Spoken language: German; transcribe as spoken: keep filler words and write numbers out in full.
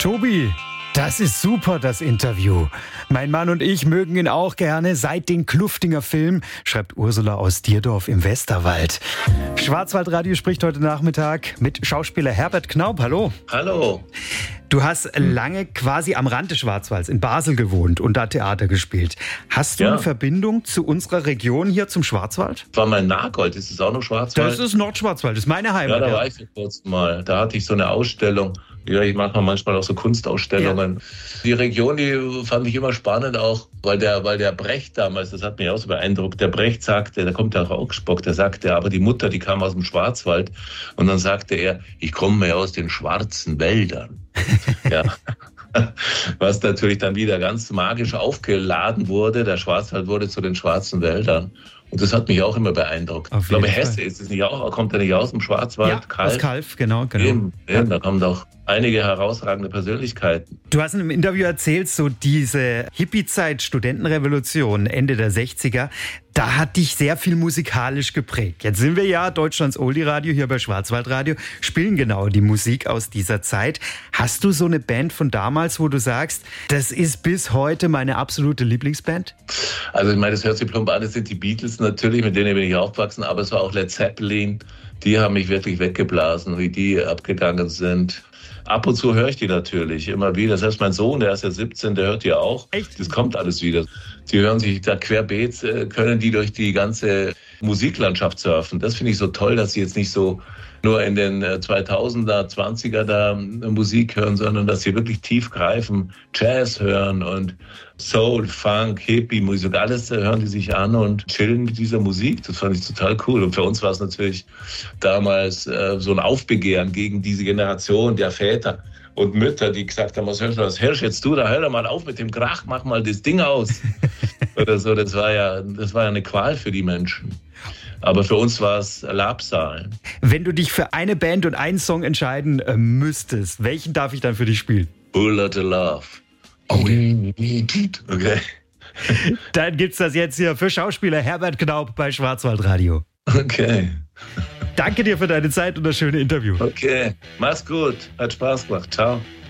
Tobi, das ist super, das Interview. Mein Mann und ich mögen ihn auch gerne seit den Kluftinger Film, schreibt Ursula aus Dierdorf im Westerwald. Schwarzwaldradio spricht heute Nachmittag mit Schauspieler Herbert Knaup. Hallo. Hallo. Du hast lange quasi am Rand des Schwarzwalds in Basel gewohnt und da Theater gespielt. Hast du Ja. eine Verbindung zu unserer Region hier zum Schwarzwald? War mal in Nagold, ist das auch noch Schwarzwald? Das ist Nordschwarzwald, das ist meine ja, Heimat. da war ich vor kurzem mal. Da hatte ich so eine Ausstellung. Ja, ich mache manchmal auch so Kunstausstellungen. Ja. Die Region, die fand ich immer spannend auch, weil der, weil der Brecht damals, das hat mich auch so beeindruckt, der Brecht sagte, da kommt der Augsburg, der sagte, aber die Mutter, die kam aus dem Schwarzwald. Und dann sagte er, ich komme ja aus den schwarzen Wäldern. Ja. Was natürlich dann wieder ganz magisch aufgeladen wurde. Der Schwarzwald wurde zu den schwarzen Wäldern. Und das hat mich auch immer beeindruckt. Auf Ich glaube, jeden Hesse Fall. ist es nicht auch, kommt er nicht aus dem Schwarzwald? Ja, Kalf? aus Kalf, genau. genau. Eben, eben, da kommen doch einige herausragende Persönlichkeiten. Du hast in einem Interview erzählt, so diese Hippie-Zeit, Studentenrevolution, Ende der sechziger, da hat dich sehr viel musikalisch geprägt. Jetzt sind wir ja Deutschlands Oldie-Radio hier bei Schwarzwaldradio, spielen genau die Musik aus dieser Zeit. Hast du so eine Band von damals, wo du sagst, das ist bis heute meine absolute Lieblingsband? Also ich meine, das hört sich plump an, das sind die Beatles natürlich, mit denen bin ich aufgewachsen, aber es war auch Led Zeppelin. Die haben mich wirklich weggeblasen, wie die abgegangen sind. Ab und zu höre ich die natürlich, immer wieder. Selbst mein Sohn, der ist ja siebzehn, der hört die auch. Echt? Das kommt alles wieder. Die hören sich da querbeet, äh, können die durch die ganze Musiklandschaft surfen. Das finde ich so toll, dass sie jetzt nicht so nur in den zweitausender, zwanziger da Musik hören, sondern dass sie wirklich tief greifen, Jazz hören und Soul, Funk, Hippie-Musik, alles hören die sich an und chillen mit dieser Musik. Das fand ich total cool. Und für uns war es natürlich damals äh, so ein Aufbegehren gegen diese Generation der Väter und Mütter, die gesagt haben, was hörst du, was hörst jetzt du, da hör doch mal auf mit dem Krach, mach mal das Ding aus. Oder so, das war ja, das war ja eine Qual für die Menschen. Aber für uns war es Labsal. Wenn du dich für eine Band und einen Song entscheiden äh, müsstest, welchen darf ich dann für dich spielen? Bullet of Love. Oh. Okay. Dann gibt's das jetzt hier für Schauspieler Herbert Knaup bei Schwarzwaldradio. Okay. Danke dir für deine Zeit und das schöne Interview. Okay. Mach's gut. Hat Spaß gemacht. Ciao.